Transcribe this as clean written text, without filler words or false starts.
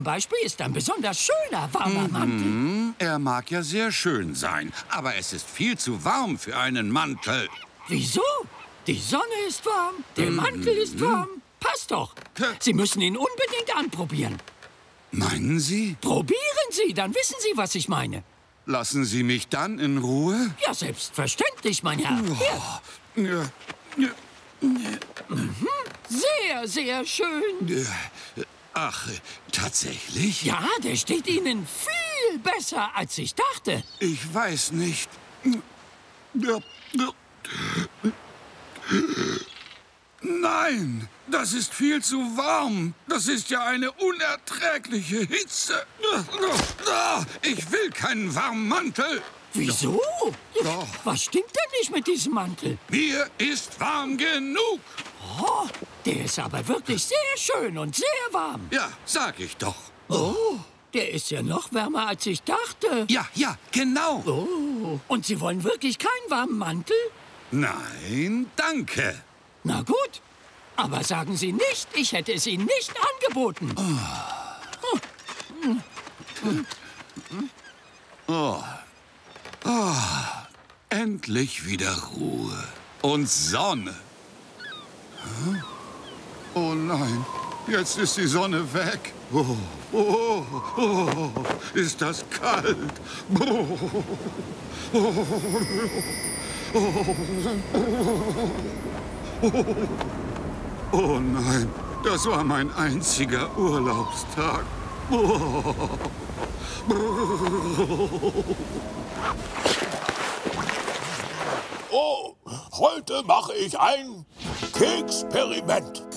Beispiel ist ein besonders schöner, warmer Mantel. Er mag ja sehr schön sein, aber es ist viel zu warm für einen Mantel. Wieso? Die Sonne ist warm, der Mantel ist warm. Passt doch. Sie müssen ihn unbedingt anprobieren. Meinen Sie? Probieren Sie, dann wissen Sie, was ich meine. Lassen Sie mich dann in Ruhe? Ja, selbstverständlich, mein Herr. Hier. Sehr, sehr schön. Ach, tatsächlich? Ja, der steht Ihnen viel besser, als ich dachte. Ich weiß nicht. Nein, das ist viel zu warm. Das ist ja eine unerträgliche Hitze. Ich will keinen warmen Mantel. Wieso? Doch. Was stimmt denn nicht mit diesem Mantel? Mir ist warm genug. Oh, der ist aber wirklich sehr schön und sehr warm. Ja, sag ich doch. Oh, der ist ja noch wärmer, als ich dachte. Ja, genau. Oh, und Sie wollen wirklich keinen warmen Mantel? Nein, danke. Na gut, aber sagen Sie nicht, ich hätte es Ihnen nicht angeboten. Endlich wieder Ruhe und Sonne. Oh nein, jetzt ist die Sonne weg. Ist das kalt. Oh nein, das war mein einziger Urlaubstag. Oh, heute mache ich ein Keksperiment.